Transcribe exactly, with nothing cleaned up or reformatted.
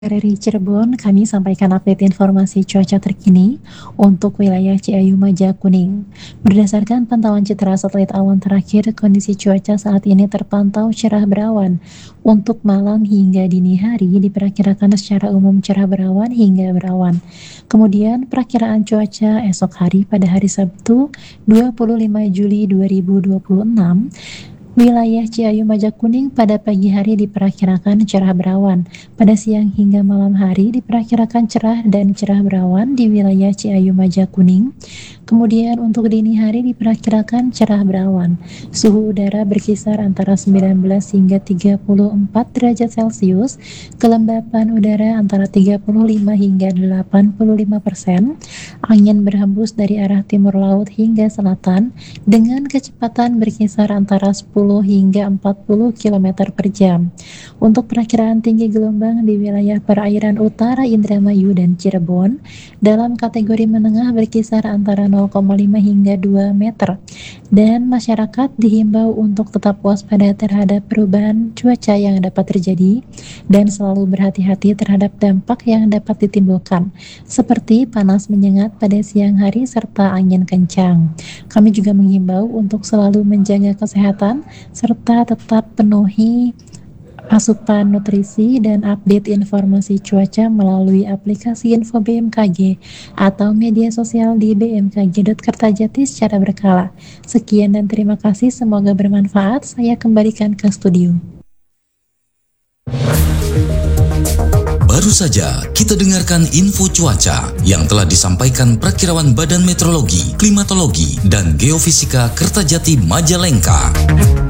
Dari Cirebon, kami sampaikan update informasi cuaca terkini untuk wilayah Ciayu Maja Kuning. Berdasarkan pantauan citra satelit awan terakhir, kondisi cuaca saat ini terpantau cerah berawan. Untuk malam hingga dini hari diperkirakan secara umum cerah berawan hingga berawan. Kemudian perakiraan cuaca esok hari pada hari Sabtu dua puluh lima Juli dua ribu dua puluh enam. Wilayah Ciayu Maja Kuning pada pagi hari diperkirakan cerah berawan. Pada siang hingga malam hari diperkirakan cerah dan cerah berawan di wilayah Ciayu Maja Kuning. Kemudian untuk dini hari diperkirakan cerah berawan. Suhu udara berkisar antara sembilan belas hingga tiga puluh empat derajat Celcius. Kelembapan udara antara tiga puluh lima hingga delapan puluh lima persen. Angin berhembus dari arah timur laut hingga selatan dengan kecepatan berkisar antara sepuluh hingga empat puluh kilometer per jam. Untuk perakiraan tinggi gelombang di wilayah perairan utara Indramayu dan Cirebon dalam kategori menengah berkisar antara nol koma lima hingga dua meter. Dan masyarakat dihimbau untuk tetap waspada terhadap perubahan cuaca yang dapat terjadi dan selalu berhati-hati terhadap dampak yang dapat ditimbulkan, seperti panas menyengat pada siang hari serta angin kencang. Kami juga menghimbau untuk selalu menjaga kesehatan serta tetap penuhi asupan nutrisi dan update informasi cuaca melalui aplikasi Info B M K G atau media sosial di b m k g dot kertajati secara berkala. Sekian dan terima kasih, semoga bermanfaat. Saya kembalikan ke studio. Baru saja kita dengarkan info cuaca yang telah disampaikan Perakirawan Badan Meteorologi, Klimatologi, dan Geofisika Kertajati Majalengka.